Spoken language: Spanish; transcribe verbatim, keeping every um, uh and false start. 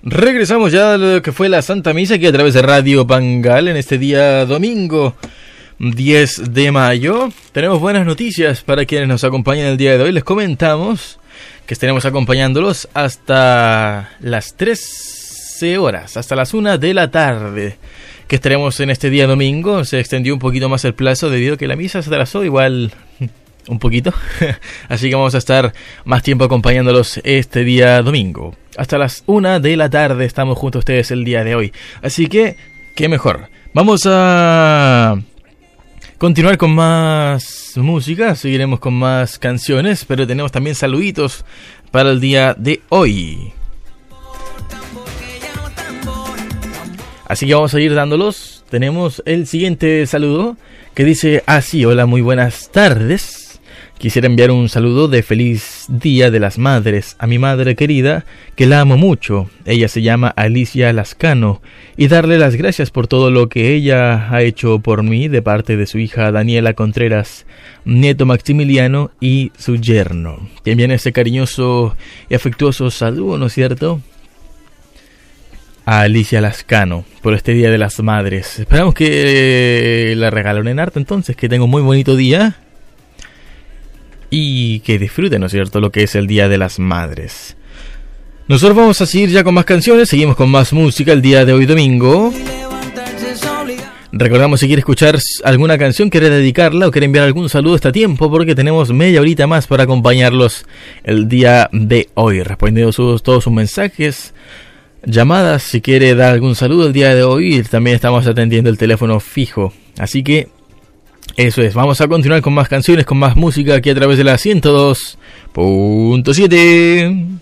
Regresamos ya a lo que fue la Santa Misa aquí a través de Radio Pangal en este día domingo diez de mayo. Tenemos buenas noticias para quienes nos acompañan el día de hoy. Les comentamos que estaremos acompañándolos hasta las trece horas, hasta las una de la tarde, que estaremos en este día domingo. Se extendió un poquito más el plazo debido a que la misa se atrasó igual un poquito, así que vamos a estar más tiempo acompañándolos este día domingo. Hasta las una de la tarde estamos junto a ustedes el día de hoy, así que, qué mejor. Vamos a continuar con más música, seguiremos con más canciones, pero tenemos también saluditos para el día de hoy. Así que vamos a ir dándolos. Tenemos el siguiente saludo que dice así: hola, muy buenas tardes. Quisiera enviar un saludo de feliz Día de las Madres a mi madre querida, que la amo mucho. Ella se llama Alicia Lascano, y darle las gracias por todo lo que ella ha hecho por mí de parte de su hija Daniela Contreras, nieto Maximiliano y su yerno. Que envían este cariñoso y afectuoso saludo, ¿no es cierto?, a Alicia Lascano por este Día de las Madres. Esperamos que la regalen en arte entonces, que tenga un muy bonito día y que disfruten, ¿no es cierto?, lo que es el Día de las Madres. Nosotros vamos a seguir ya con más canciones, seguimos con más música el día de hoy domingo. Recordamos, si quiere escuchar alguna canción, quiere dedicarla o quiere enviar algún saludo, está a tiempo, porque tenemos media horita más para acompañarlos el día de hoy, respondiendo sus, todos sus mensajes, llamadas. Si quiere dar algún saludo el día de hoy, también estamos atendiendo el teléfono fijo. Así que eso es, vamos a continuar con más canciones, con más música aquí a través de la ciento dos punto siete.